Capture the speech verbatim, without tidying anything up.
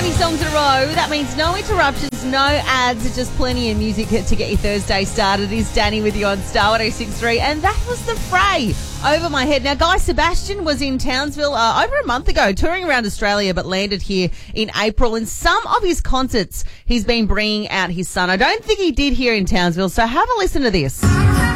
Five songs in a row. That means no interruptions, no ads, just plenty of music to get your Thursday started. Is Danny with you on Star one oh six point three, and that was The Fray, Over My Head. Now, Guy Sebastian was in Townsville uh, over a month ago, touring around Australia, but landed here in April. In some of his concerts, he's been bringing out his son. I don't think he did here in Townsville, so have a listen to this.